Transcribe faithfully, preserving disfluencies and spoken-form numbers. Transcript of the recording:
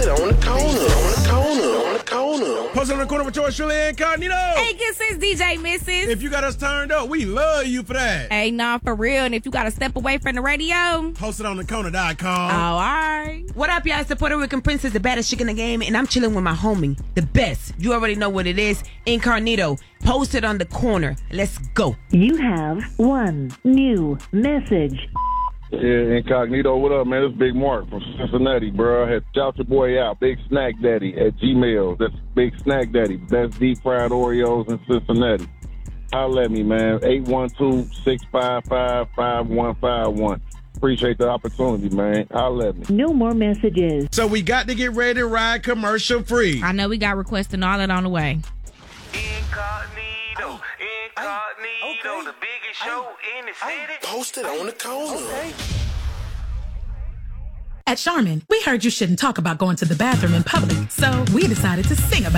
Posted on the corner, on the corner, on the corner. Posted on the corner with yours truly, Incognito. Hey, good sis, D J Missus. If you got us turned up, we love you for that. Hey, nah, for real. And if you got to step away from the radio, posted on the corner dot com. Oh, all right. What up, y'all? It's the Puerto Rican princess, the baddest chick in the game, and I'm chilling with my homie, the best. You already know what it is. Incognito. Posted on the corner. Let's go. You have one new message. Yeah, Incognito, what up, man? It's Big Mark from Cincinnati, bro. I had shout your boy out, Big Snack Daddy at Gmail. That's Big Snack Daddy. Best deep fried Oreos in Cincinnati. Holla at me, man. eight one two, six five five, five one five one. Appreciate the opportunity, man. Holla at me. No more messages. So we got to get ready to ride commercial free. I know we got requests and all that on the way. Incognito, Incognito, okay. The biggest show in the city. Posted on the corner. Okay. At Charmin, we heard you shouldn't talk about going to the bathroom in public, so we decided to sing about it.